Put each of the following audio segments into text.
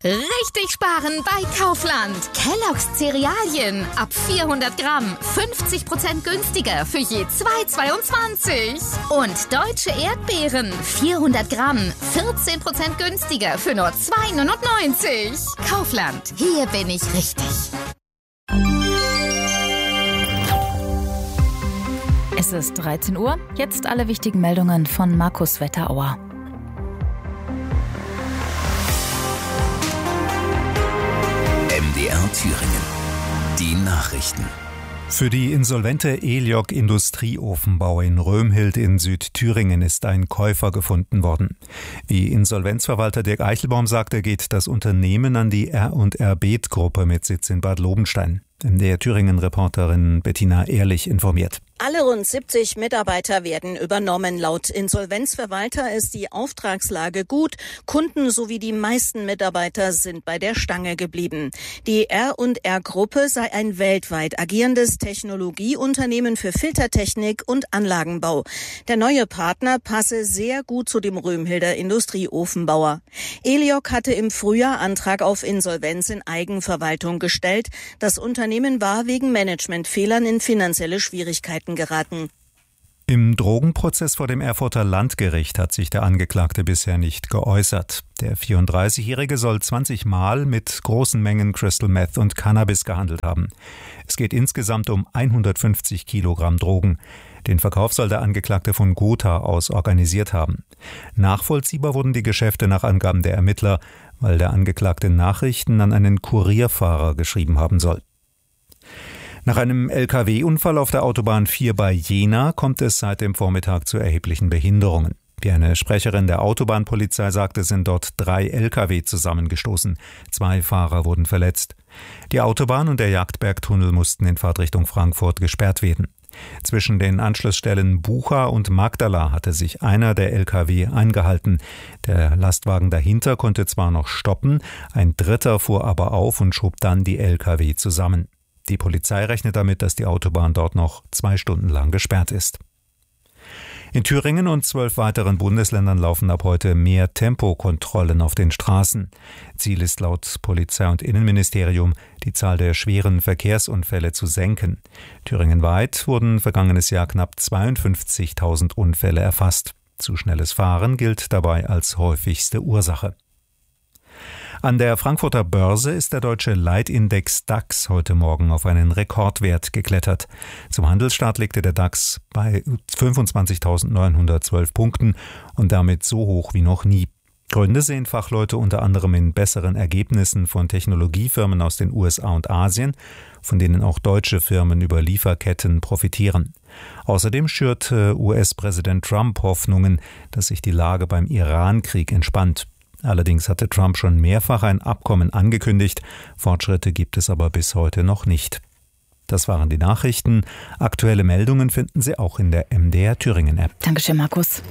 Richtig sparen bei Kaufland. Kellogg's Cerealien ab 400 Gramm 50% günstiger für je 2,22. Und deutsche Erdbeeren 400 Gramm 14% günstiger für nur 2,99. Kaufland, hier bin ich richtig. Es ist 13 Uhr. Jetzt alle wichtigen Meldungen von Markus Wetterauer. MDR Thüringen. Die Nachrichten. Für die insolvente Eliog Industrieofenbau in Römhild in Südthüringen ist ein Käufer gefunden worden. Wie Insolvenzverwalter Dirk Eichelbaum sagte, geht das Unternehmen an die R&R Beeth-Gruppe mit Sitz in Bad Lobenstein. MDR Thüringen-Reporterin Bettina Ehrlich informiert. Alle rund 70 Mitarbeiter werden übernommen. Laut Insolvenzverwalter ist die Auftragslage gut. Kunden sowie die meisten Mitarbeiter sind bei der Stange geblieben. Die R&R-Gruppe sei ein weltweit agierendes Technologieunternehmen für Filtertechnik und Anlagenbau. Der neue Partner passe sehr gut zu dem Römhilder Industrieofenbauer. Eliog hatte im Frühjahr Antrag auf Insolvenz in Eigenverwaltung gestellt. Das Unternehmen war wegen Managementfehlern in finanzielle Schwierigkeiten geraten. Im Drogenprozess vor dem Erfurter Landgericht hat sich der Angeklagte bisher nicht geäußert. Der 34-Jährige soll 20 Mal mit großen Mengen Crystal Meth und Cannabis gehandelt haben. Es geht insgesamt um 150 Kilogramm Drogen. Den Verkauf soll der Angeklagte von Gotha aus organisiert haben. Nachvollziehbar wurden die Geschäfte nach Angaben der Ermittler, weil der Angeklagte Nachrichten an einen Kurierfahrer geschrieben haben soll. Nach einem Lkw-Unfall auf der Autobahn 4 bei Jena kommt es seit dem Vormittag zu erheblichen Behinderungen. Wie eine Sprecherin der Autobahnpolizei sagte, sind dort 3 Lkw zusammengestoßen. 2 Fahrer wurden verletzt. Die Autobahn und der Jagdbergtunnel mussten in Fahrtrichtung Frankfurt gesperrt werden. Zwischen den Anschlussstellen Bucha und Magdala hatte sich einer der Lkw eingehalten. Der Lastwagen dahinter konnte zwar noch stoppen, ein dritter fuhr aber auf und schob dann die Lkw zusammen. Die Polizei rechnet damit, dass die Autobahn dort noch 2 Stunden lang gesperrt ist. In Thüringen und 12 weiteren Bundesländern laufen ab heute mehr Tempokontrollen auf den Straßen. Ziel ist laut Polizei- und Innenministerium, die Zahl der schweren Verkehrsunfälle zu senken. Thüringenweit wurden vergangenes Jahr knapp 52.000 Unfälle erfasst. Zu schnelles Fahren gilt dabei als häufigste Ursache. An der Frankfurter Börse ist der deutsche Leitindex DAX heute Morgen auf einen Rekordwert geklettert. Zum Handelsstart legte der DAX bei 25.912 Punkten und damit so hoch wie noch nie. Gründe sehen Fachleute unter anderem in besseren Ergebnissen von Technologiefirmen aus den USA und Asien, von denen auch deutsche Firmen über Lieferketten profitieren. Außerdem schürt US-Präsident Trump Hoffnungen, dass sich die Lage beim Iran-Krieg entspannt. Allerdings hatte Trump schon mehrfach ein Abkommen angekündigt. Fortschritte gibt es aber bis heute noch nicht. Das waren die Nachrichten. Aktuelle Meldungen finden Sie auch in der MDR Thüringen App. Dankeschön, Markus.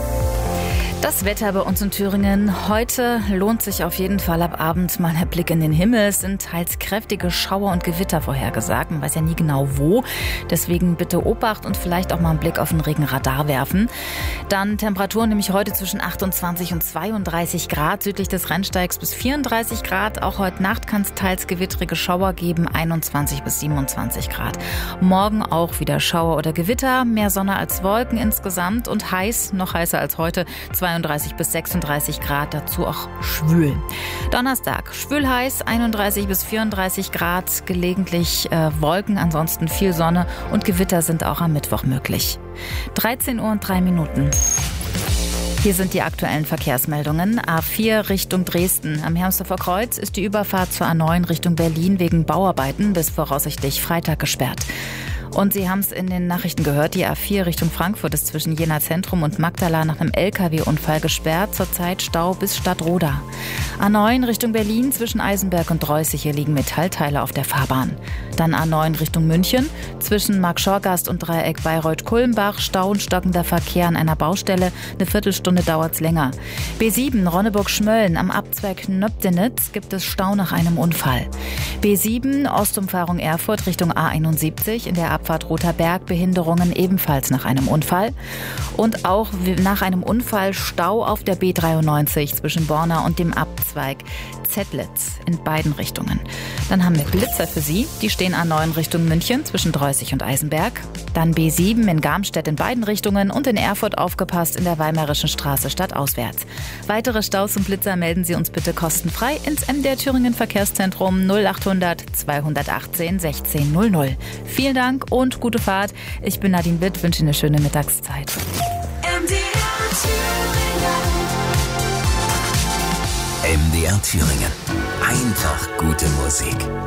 Das Wetter bei uns in Thüringen. Heute lohnt sich auf jeden Fall ab Abend mal ein Blick in den Himmel. Es sind teils kräftige Schauer und Gewitter vorhergesagt. Man weiß ja nie genau wo. Deswegen bitte Obacht und vielleicht auch mal einen Blick auf den Regenradar werfen. Dann Temperaturen nämlich heute zwischen 28 und 32 Grad. Südlich des Rennsteigs bis 34 Grad. Auch heute Nacht kann es teils gewittrige Schauer geben. 21 bis 27 Grad. Morgen auch wieder Schauer oder Gewitter. Mehr Sonne als Wolken insgesamt und heiß, noch heißer als heute. 32 bis 36 Grad, dazu auch schwül. Donnerstag, schwül heiß, 31 bis 34 Grad, gelegentlich Wolken, ansonsten viel Sonne und Gewitter sind auch am Mittwoch möglich. 13 Uhr und 3 Minuten. Hier sind die aktuellen Verkehrsmeldungen. A4 Richtung Dresden. Am Hermsdorfer Kreuz ist die Überfahrt zur A9 Richtung Berlin wegen Bauarbeiten bis voraussichtlich Freitag gesperrt. Und Sie haben es in den Nachrichten gehört, die A4 Richtung Frankfurt ist zwischen Jena Zentrum und Magdala nach einem Lkw-Unfall gesperrt. Zurzeit Stau bis Stadtroda. A9 Richtung Berlin zwischen Eisenberg und Reussiche liegen Metallteile auf der Fahrbahn. Dann A9 Richtung München. Zwischen Marktschorgast und Dreieck Bayreuth-Kulmbach Stau und stockender Verkehr an einer Baustelle. Eine Viertelstunde dauert's länger. B7 Ronneburg-Schmölln am Abzweig Nöbdenitz gibt es Stau nach einem Unfall. B7 Ostumfahrung Erfurt Richtung A71 in der Abfahrt Roter Berg Behinderungen ebenfalls nach einem Unfall. Und auch nach einem Unfall Stau auf der B93 zwischen Borna und dem Abzweig Zettlitz in beiden Richtungen. Dann haben wir Blitzer für Sie. Die stehen A9 Richtung München zwischen Dreußig und Eisenberg. Dann B7 in Garmstedt in beiden Richtungen und in Erfurt aufgepasst in der Weimarischen Straße stadtauswärts. Weitere Staus und Blitzer melden Sie uns bitte kostenfrei ins MDR Thüringen Verkehrszentrum 0800 218 1600. Vielen Dank und gute Fahrt. Ich bin Nadine Witt, wünsche Ihnen eine schöne Mittagszeit. MDR Thüringen. Einfach gute Musik.